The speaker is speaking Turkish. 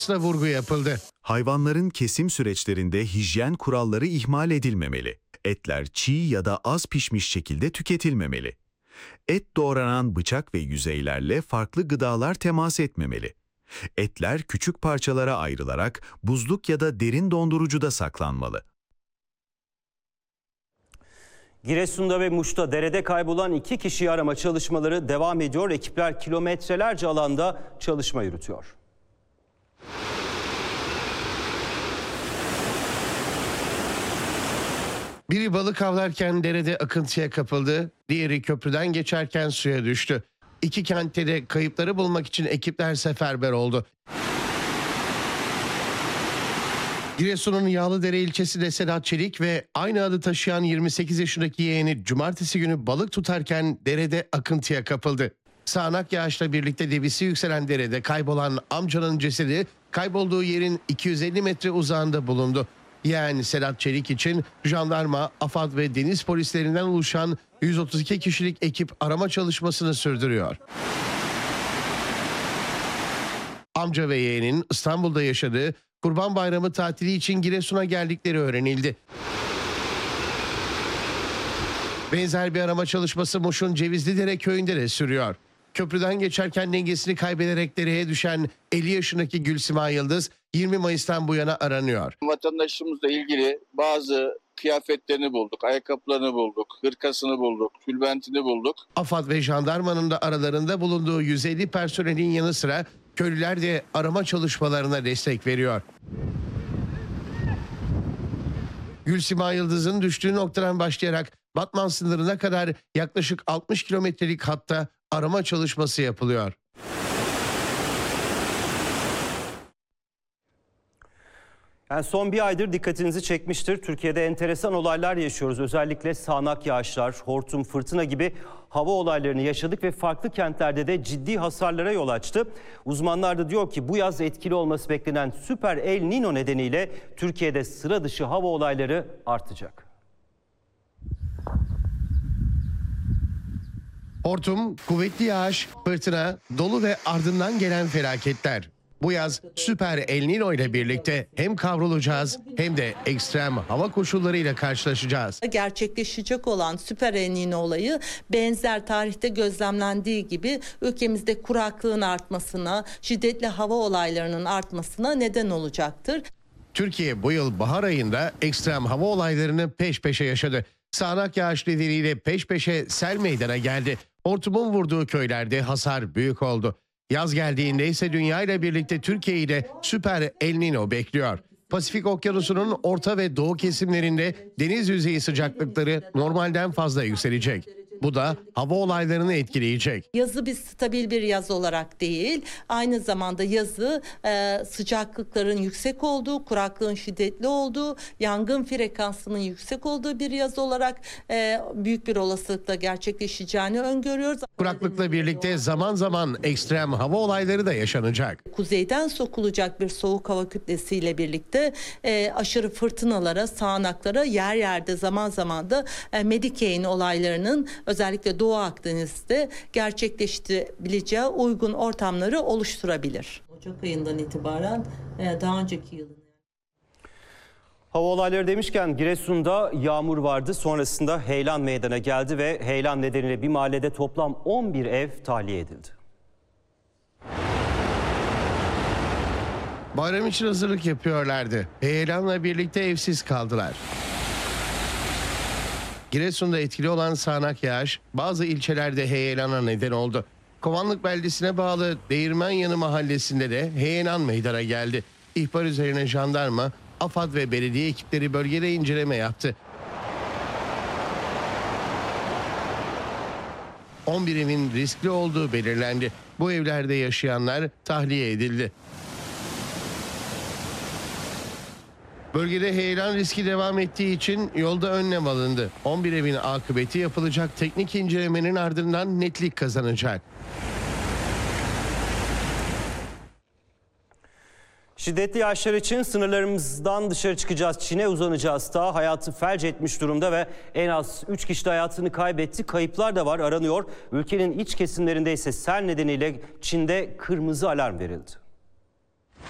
vurgu yapıldı. Hayvanların kesim süreçlerinde hijyen kuralları ihmal edilmemeli. Etler çiğ ya da az pişmiş şekilde tüketilmemeli. Et doğranan bıçak ve yüzeylerle farklı gıdalar temas etmemeli. Etler küçük parçalara ayrılarak buzluk ya da derin dondurucuda saklanmalı. Giresun'da ve Muş'ta derede kaybolan 2 kişiyi arama çalışmaları devam ediyor. Ekipler kilometrelerce alanda çalışma yürütüyor. Biri balık avlarken derede akıntıya kapıldı, diğeri köprüden geçerken suya düştü. İki kentte de kayıpları bulmak için ekipler seferber oldu. Giresun'un Yağlıdere ilçesinde Sedat Çelik ve aynı adı taşıyan 28 yaşındaki yeğeni cumartesi günü balık tutarken derede akıntıya kapıldı. Sağanak yağışla birlikte debisi yükselen derede kaybolan amcanın cesedi kaybolduğu yerin 250 metre uzağında bulundu. Yani Sedat Çelik için jandarma, AFAD ve deniz polislerinden oluşan 132 kişilik ekip arama çalışmasını sürdürüyor. Amca ve yeğenin İstanbul'da yaşadığı Kurban Bayramı tatili için Giresun'a geldikleri öğrenildi. Benzer bir arama çalışması Muş'un Cevizlidere köyünde de sürüyor. Köprüden geçerken dengesini kaybederek dereye düşen 50 yaşındaki Gülsima Yıldız 20 Mayıs'tan bu yana aranıyor. Vatandaşımızla ilgili bazı kıyafetlerini bulduk, ayakkabılarını bulduk, hırkasını bulduk, tülbentini bulduk. AFAD ve jandarmanın da aralarında bulunduğu 150 personelin yanı sıra köylüler de arama çalışmalarına destek veriyor. Gülsima Yıldız'ın düştüğü noktadan başlayarak Batman sınırına kadar yaklaşık 60 kilometrelik hatta arama çalışması yapılıyor. Yani son bir aydır dikkatinizi çekmiştir. Türkiye'de enteresan olaylar yaşıyoruz. Özellikle sağanak yağışlar, hortum, fırtına gibi hava olaylarını yaşadık ve farklı kentlerde de ciddi hasarlara yol açtı. Uzmanlar da diyor ki bu yaz etkili olması beklenen Süper El Niño nedeniyle Türkiye'de sıra dışı hava olayları artacak. Hortum, kuvvetli yağış, fırtına, dolu ve ardından gelen felaketler. Bu yaz Süper El Niño ile birlikte hem kavrulacağız hem de ekstrem hava koşullarıyla karşılaşacağız. Gerçekleşecek olan Süper El Niño olayı benzer tarihte gözlemlendiği gibi ülkemizde kuraklığın artmasına, şiddetli hava olaylarının artmasına neden olacaktır. Türkiye bu yıl bahar ayında ekstrem hava olaylarını peş peşe yaşadı. Sağanak yağış nedeniyle peş peşe sel meydana geldi. Hortumun vurduğu köylerde hasar büyük oldu. Yaz geldiğinde ise dünya ile birlikte Türkiye'yi de Süper El Niño bekliyor. Pasifik Okyanusu'nun orta ve doğu kesimlerinde deniz yüzeyi sıcaklıkları normalden fazla yükselecek. Bu da hava olaylarını etkileyecek. Yazı biz stabil bir yaz olarak değil, aynı zamanda yazı sıcaklıkların yüksek olduğu, kuraklığın şiddetli olduğu, yangın frekansının yüksek olduğu bir yaz olarak büyük bir olasılıkla gerçekleşeceğini öngörüyoruz. Kuraklıkla birlikte zaman zaman ekstrem hava olayları da yaşanacak. Kuzeyden sokulacak bir soğuk hava kütlesiyle birlikte aşırı fırtınalara, sağanaklara, yer yerde zaman zaman da Medikeyn olaylarının özellikle Doğu Akdeniz'de gerçekleştirebileceği uygun ortamları oluşturabilir. Ocak ayından itibaren daha önceki yılın. Hava olayları demişken Giresun'da yağmur vardı. Sonrasında heyelan meydana geldi ve heyelan nedeniyle bir mahallede toplam 11 ev tahliye edildi. Bayram için hazırlık yapıyorlardı. Heyelanla birlikte evsiz kaldılar. Giresun'da etkili olan sağanak yağış bazı ilçelerde heyelana neden oldu. Kovanlık beldesine bağlı Değirmenyanı mahallesinde de heyelan meydana geldi. İhbar üzerine jandarma, AFAD ve belediye ekipleri bölgede inceleme yaptı. 11 evin riskli olduğu belirlendi. Bu evlerde yaşayanlar tahliye edildi. Bölgede heyelan riski devam ettiği için yolda önlem alındı. 11 evin akıbeti yapılacak teknik incelemenin ardından netlik kazanacak. Şiddetli yağışlar için sınırlarımızdan dışarı çıkacağız. Çin'e uzanacağız. Ta hayatı felç etmiş durumda ve en az 3 kişi de hayatını kaybetti. Kayıplar da var, aranıyor. Ülkenin iç kesimlerinde ise sel nedeniyle Çin'de kırmızı alarm verildi.